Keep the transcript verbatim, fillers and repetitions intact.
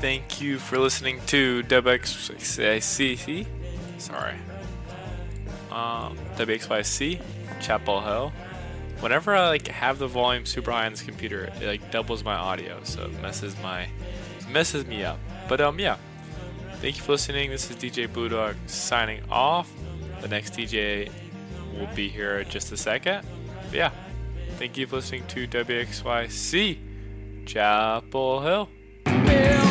Thank you for listening to W X Y C. Sorry. Um, W X Y C, Chapel Hill. Whenever I like have the volume super high on this computer, it like doubles my audio, so it messes my messes me up. But um, yeah. Thank you for listening. This is D J Bulldog signing off. The next D J will be here in just a second. But yeah. Thank you for listening to W X Y C, Chapel Hill.